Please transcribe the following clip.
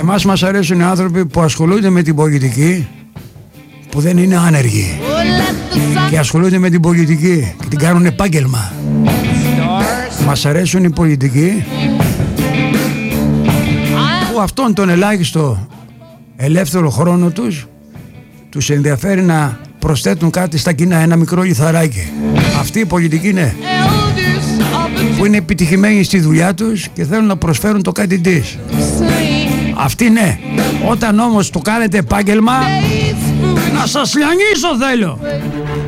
Εμάς μας αρέσουν οι άνθρωποι που ασχολούνται με την πολιτική, που δεν είναι άνεργοι και ασχολούνται με την πολιτική και την κάνουν επάγγελμα. Μας αρέσουν οι πολιτικοί που αυτόν τον ελάχιστο ελεύθερο χρόνο τους ενδιαφέρει να προσθέτουν κάτι στα κοινά, ένα μικρό λιθαράκι. Αυτή η πολιτική είναι που είναι επιτυχημένοι στη δουλειά τους και θέλουν να προσφέρουν το κάτι της. Αυτή ναι. Όταν όμως το κάνετε επάγγελμα, να σας λιανίσω θέλω.